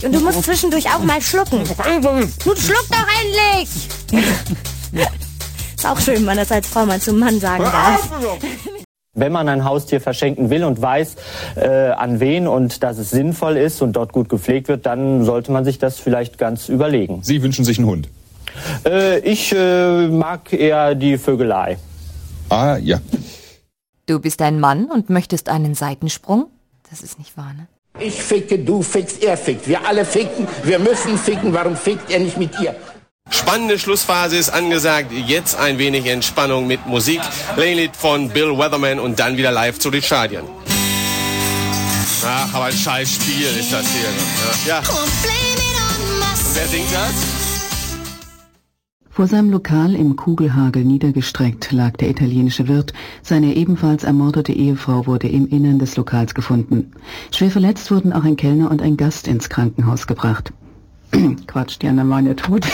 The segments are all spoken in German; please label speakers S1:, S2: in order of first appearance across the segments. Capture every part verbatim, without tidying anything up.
S1: Und du musst zwischendurch auch mal schlucken. Nun schluck doch endlich! Ist auch schön, wenn man das als Frau mal zum Mann sagen darf.
S2: Wenn man ein Haustier verschenken will und weiß, äh, an wen und dass es sinnvoll ist und dort gut gepflegt wird, dann sollte man sich das vielleicht ganz überlegen.
S3: Sie wünschen sich einen Hund?
S2: Äh, ich äh, mag eher die Vögelei.
S3: Ah, ja.
S4: Du bist ein Mann und möchtest einen Seitensprung? Das ist nicht wahr, ne?
S5: Ich ficke, du fickst, er fickt. Wir alle ficken, wir müssen ficken. Warum fickt er nicht mit ihr?
S6: Spannende Schlussphase ist angesagt. Jetzt ein wenig Entspannung mit Musik. Playlist von Bill Weatherman und dann wieder live zu den Stadien. Ach, aber ein scheiß Spiel ist das hier. Ja. Und wer singt das?
S7: Vor seinem Lokal im Kugelhagel niedergestreckt lag der italienische Wirt. Seine ebenfalls ermordete Ehefrau wurde im Innern des Lokals gefunden. Schwer verletzt wurden auch ein Kellner und ein Gast ins Krankenhaus gebracht. Quatsch, die anderen waren ja tot.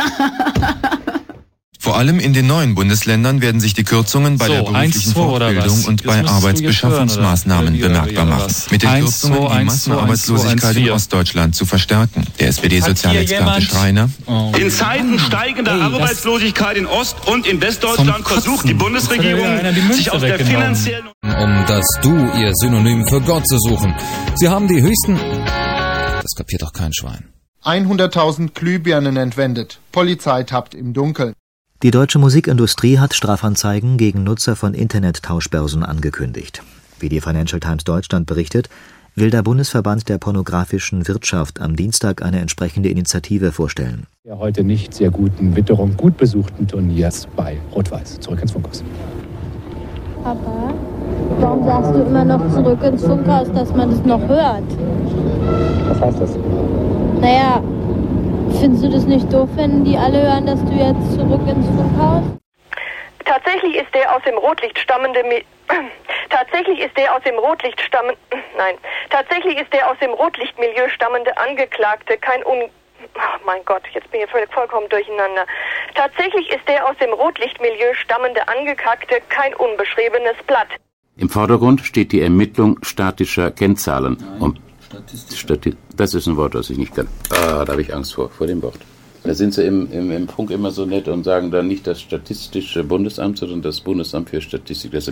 S8: Vor allem in den neuen Bundesländern werden sich die Kürzungen bei
S9: so,
S8: der beruflichen Fortbildung und bei
S9: das
S8: Arbeitsbeschaffungsmaßnahmen bemerkbar machen. Mit den
S9: eins,
S8: Kürzungen
S9: zwei,
S8: die
S9: eins,
S8: Massenarbeitslosigkeit in Ostdeutschland zu verstärken. Der S P D-Sozialexperte Schreiner.
S9: Oh.
S10: In Zeiten steigender hey, Arbeitslosigkeit in Ost- und in Westdeutschland versucht die Bundesregierung, die sich aus der finanziellen...
S11: Um das Du, ihr Synonym für Gott zu suchen. Sie haben die höchsten... Das kapiert doch kein Schwein.
S12: hunderttausend Glühbirnen entwendet. Polizei tappt im Dunkeln.
S13: Die deutsche Musikindustrie hat Strafanzeigen gegen Nutzer von Internet-Tauschbörsen angekündigt. Wie die Financial Times Deutschland berichtet, will der Bundesverband der pornografischen Wirtschaft am Dienstag eine entsprechende Initiative vorstellen.
S14: Der heute nicht sehr guten Witterung gut besuchten Turniers bei Rot-Weiß. Zurück ins Funkhaus.
S15: Papa, warum sagst du immer noch zurück ins Funkhaus, dass man das noch hört?
S14: Was heißt das?
S15: Naja, findest du das nicht doof, wenn die alle hören, dass du jetzt zurück ins Funkhaus?
S16: Tatsächlich ist der aus dem Rotlicht stammende Mi Tatsächlich ist der aus dem Rotlicht stammende Nein, tatsächlich ist der aus dem Rotlichtmilieu stammende Angeklagte kein un Ach mein Gott, jetzt bin ich völlig vollkommen durcheinander. Tatsächlich ist der aus dem Rotlichtmilieu stammende Angeklagte kein unbeschriebenes Blatt.
S17: Im Vordergrund steht die Ermittlung statischer Kennzahlen. Um Stati- das ist ein Wort, das ich nicht kann. Ah, da habe ich Angst vor, vor dem Wort. Da sind sie im, im, im Funk immer so nett und sagen dann nicht das Statistische Bundesamt, sondern das Bundesamt für Statistik. Das